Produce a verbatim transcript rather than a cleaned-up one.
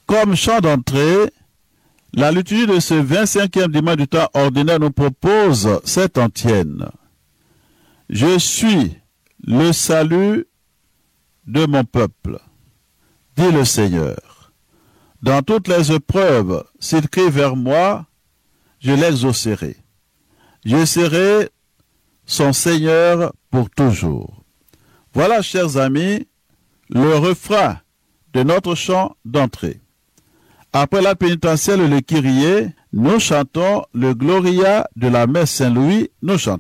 Comme chant d'entrée, la liturgie de ce vingt-cinquième dimanche du temps ordinaire nous propose cette antienne. Je suis le salut de mon peuple, dit le Seigneur. Dans toutes les épreuves, s'il crie vers moi, je l'exaucerai. Je serai son Seigneur pour toujours. Voilà, chers amis, le refrain de notre chant d'entrée. Après la pénitentielle et le Kyrie, nous chantons le Gloria de la messe Saint-Louis, nous chantons.